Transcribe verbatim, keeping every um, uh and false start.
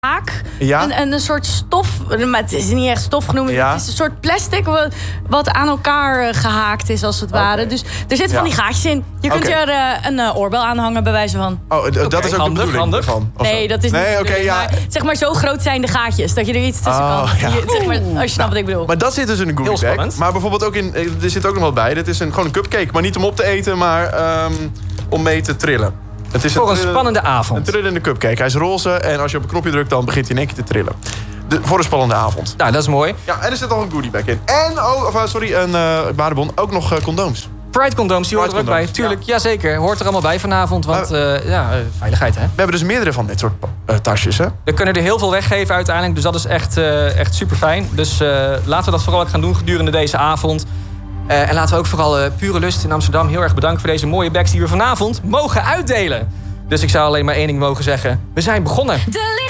haak. Ja? Een, een, een soort stof, maar het is niet echt stof genoemd. Ja. Het is een soort plastic wat, wat aan elkaar uh, gehaakt is, als het ware. Okay. Dus er zitten Ja. van die gaatjes in. Je kunt Okay. er uh, een uh, oorbel aan hangen, bij wijze van. Oh, d- dat Okay, is ook handig, de bedoeling handig. ervan? of Nee, zo? dat is niet nee, de oké, bedoeling. ja. Maar zeg maar, zo groot zijn de gaatjes, dat je er iets tussen Oh, kan. ja. Je, zeg maar, als je snapt wat ik bedoel. Maar dat zit dus in een goodie bag. spannend. Maar bijvoorbeeld ook in, er zit ook nog wat bij. Dit is een, gewoon een cupcake, maar niet om op te eten, maar um, om mee te trillen. Het is Voor een trillende- spannende avond. Een trillende cupcake. Hij is roze en als je op een knopje drukt, dan begint hij in één keer te trillen. De, voor een spannende avond. Nou, dat is mooi. Ja, en er zit nog een goodie bag in. En, oh, of, uh, sorry, een uh, waardebon. Ook nog uh, condooms. Pride condooms, die hoort er ook bij. condooms, Tuurlijk, ja. Jazeker. Hoort er allemaal bij vanavond. Want uh, ja, uh, veiligheid, hè. We hebben dus meerdere van dit soort uh, tasjes, hè? We kunnen er heel veel weggeven uiteindelijk. Dus dat is echt, uh, echt super fijn. Dus uh, laten we dat vooral ook gaan doen gedurende deze avond. Uh, en laten we ook vooral uh, Pure Lust in Amsterdam heel erg bedanken voor deze mooie bags die we vanavond mogen uitdelen. Dus ik zou alleen maar één ding mogen zeggen. We zijn begonnen. De